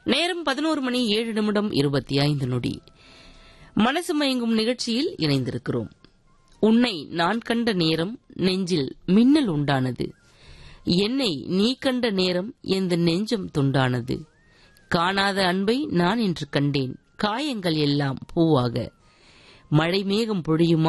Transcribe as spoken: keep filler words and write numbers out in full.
நேரம் பதினோரு மணி ஏழு நிமிடம் இருபத்தி ஐந்து நொடி. மனசு மயங்கும் நிகழ்ச்சியில் இணைந்திருக்கிறோம். உன்னை நான் கண்ட நேரம் நெஞ்சில் மின்னல் உண்டானது. என்னை நீ கண்ட நேரம் எந்த நெஞ்சம் துண்டானது. காணாத அன்பை நான் இன்று கண்டேன், காயங்கள் எல்லாம் பூவாக. மழை மேகம் பொழியுமா